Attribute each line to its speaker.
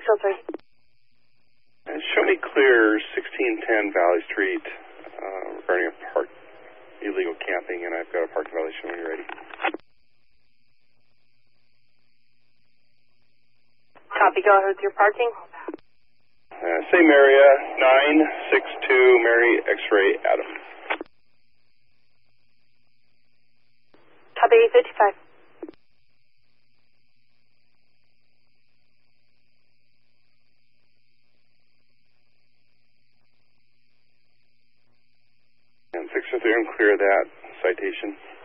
Speaker 1: Show me clear 1610 Valley Street regarding a illegal camping, and I've got a parking violation when you're ready.
Speaker 2: Copy, go ahead with your parking.
Speaker 1: Same area, 962 Mary X-Ray Adam.
Speaker 2: Copy, 855.
Speaker 1: And 603, and clear that citation.